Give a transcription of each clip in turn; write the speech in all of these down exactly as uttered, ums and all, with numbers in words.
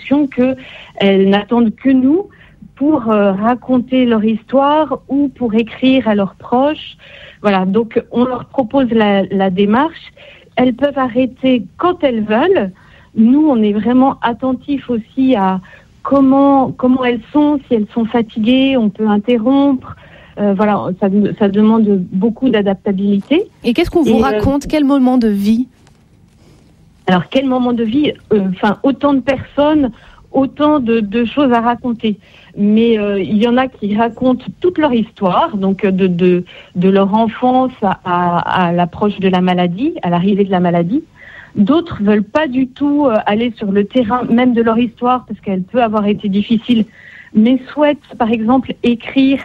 l'impression qu'elles n'attendent que nous pour euh, raconter leur histoire ou pour écrire à leurs proches. Voilà, donc on leur propose la, la démarche. Elles peuvent arrêter quand elles veulent. Nous, on est vraiment attentifs aussi à comment comment elles sont, si elles sont fatiguées, on peut interrompre. Euh, voilà, ça, ça demande beaucoup d'adaptabilité. Et qu'est-ce qu'on vous Et, raconte euh, Quel moment de vie? Alors, quel moment de vie Enfin, euh, autant de personnes, autant de, de choses à raconter. Mais euh, il y en a qui racontent toute leur histoire, donc de, de, de leur enfance à, à, à l'approche de la maladie, à l'arrivée de la maladie. D'autres veulent pas du tout aller sur le terrain, même de leur histoire, parce qu'elle peut avoir été difficile, mais souhaitent, par exemple, écrire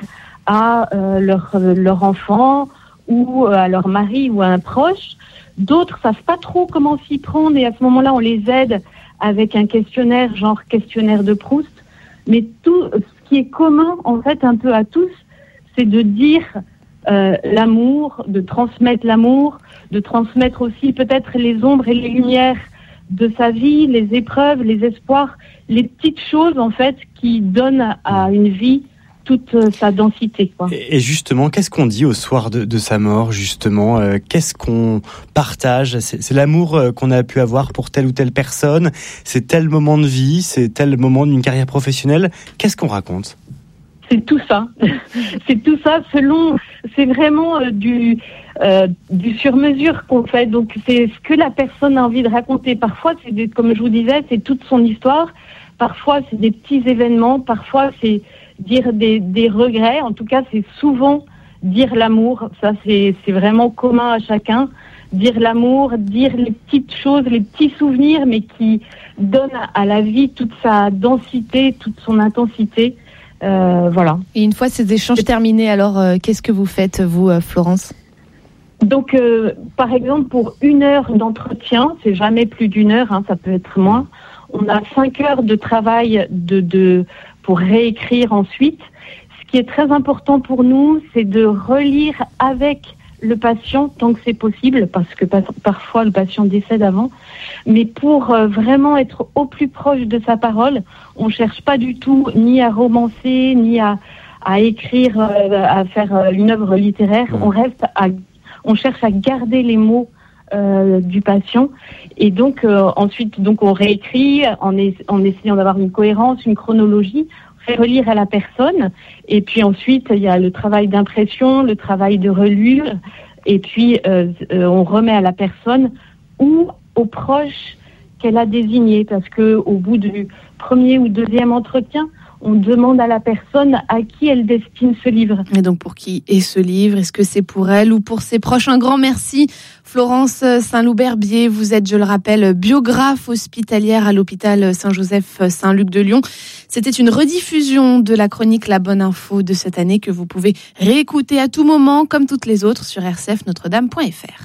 à euh, leur, leur enfant ou à leur mari ou à un proche. D'autres savent pas trop comment s'y prendre et à ce moment-là, on les aide avec un questionnaire, genre questionnaire de Proust. Mais tout ce qui est commun, en fait, un peu à tous, c'est de dire euh, l'amour, de transmettre l'amour, de transmettre aussi peut-être les ombres et les lumières de sa vie, les épreuves, les espoirs, les petites choses, en fait, qui donnent à une vie toute sa densité, quoi. Et justement, qu'est-ce qu'on dit au soir de, de sa mort, justement euh, Qu'est-ce qu'on partage? c'est, c'est l'amour qu'on a pu avoir pour telle ou telle personne, c'est tel moment de vie, c'est tel moment d'une carrière professionnelle. Qu'est-ce qu'on raconte? C'est tout ça. C'est tout ça selon... C'est vraiment euh, du, euh, du sur-mesure qu'on fait. Donc, c'est ce que la personne a envie de raconter. Parfois, c'est des, comme je vous disais, c'est toute son histoire. Parfois, c'est des petits événements. Parfois, c'est dire des, des regrets. En tout cas, c'est souvent dire l'amour. Ça, c'est, c'est vraiment commun à chacun. Dire l'amour, dire les petites choses, les petits souvenirs, mais qui donnent à la vie toute sa densité, toute son intensité. Euh, voilà. Et une fois ces échanges terminés, alors euh, qu'est-ce que vous faites, vous, euh, Florence? Donc, euh, par exemple, pour une heure d'entretien, c'est jamais plus d'une heure, hein, ça peut être moins. On a cinq heures de travail de, de, pour réécrire ensuite. Ce qui est très important pour nous, c'est de relire avec le patient tant que c'est possible, parce que parfois le patient décède avant. Mais pour euh, vraiment être au plus proche de sa parole, on cherche pas du tout ni à romancer, ni à, à écrire, euh, à faire euh, une œuvre littéraire. Mmh. On reste à, on cherche à garder les mots euh, du patient. Et donc euh, ensuite, donc on réécrit en, es, en essayant d'avoir une cohérence, une chronologie. Fait relire à la personne, et puis ensuite il y a le travail d'impression, le travail de relure, et puis euh, euh, on remet à la personne ou aux proches qu'elle a désignés, parce que au bout du premier ou deuxième entretien, on demande à la personne à qui elle destine ce livre. Et donc pour qui est ce livre? Est-ce que c'est pour elle ou pour ses proches? Un grand merci, Florence Saint-Loup-Berbier. Vous êtes, je le rappelle, biographe hospitalière à l'hôpital Saint-Joseph-Saint-Luc de Lyon. C'était une rediffusion de la chronique La Bonne Info de cette année que vous pouvez réécouter à tout moment, comme toutes les autres, sur r c f notre dame point f r.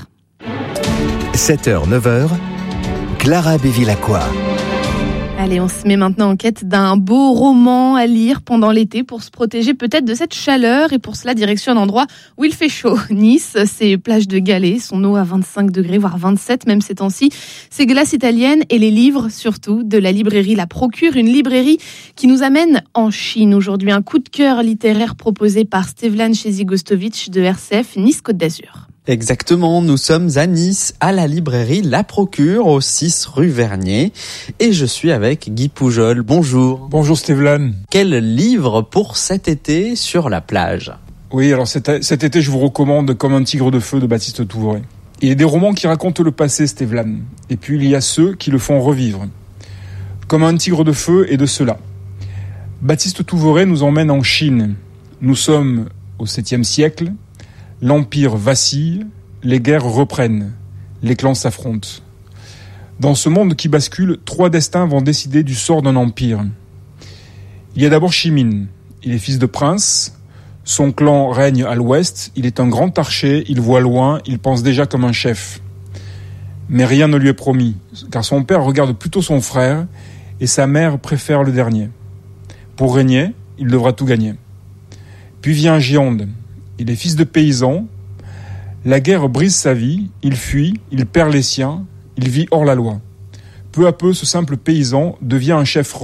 sept heures neuf heures, Clara Bévilacqua. Allez, on se met maintenant en quête d'un beau roman à lire pendant l'été pour se protéger peut-être de cette chaleur. Et pour cela, direction un endroit où il fait chaud. Nice, c'est plage de Galets, son eau à vingt-cinq degrés, voire vingt-sept même ces temps-ci. Ses glaces italiennes et les livres, surtout, de la librairie La Procure. Une librairie qui nous amène en Chine aujourd'hui. Un coup de cœur littéraire proposé par Stevlan Chezigostovic de R C F Nice-Côte d'Azur. Exactement, nous sommes à Nice, à la librairie La Procure, au six rue Vernier. Et je suis avec Guy Poujol. Bonjour. Bonjour Stevlan. Quel livre pour cet été sur la plage? Oui, alors cet, cet été, je vous recommande Comme un tigre de feu de Baptiste Touvoret. Il y a des romans qui racontent le passé, Stevlan. Et puis il y a ceux qui le font revivre. Comme un tigre de feu est de cela. Baptiste Touvoret nous emmène en Chine. Nous sommes au septième siècle. L'Empire vacille, les guerres reprennent, les clans s'affrontent. Dans ce monde qui bascule, trois destins vont décider du sort d'un empire. Il y a d'abord Shimin. Il est fils de prince. Son clan règne à l'ouest. Il est un grand archer, il voit loin, il pense déjà comme un chef. Mais rien ne lui est promis, car son père regarde plutôt son frère et sa mère préfère le dernier. Pour régner, il devra tout gagner. Puis vient Gionde. Il est fils de paysan. La guerre brise sa vie. Il fuit, il perd les siens. Il vit hors la loi. Peu à peu, ce simple paysan devient un chef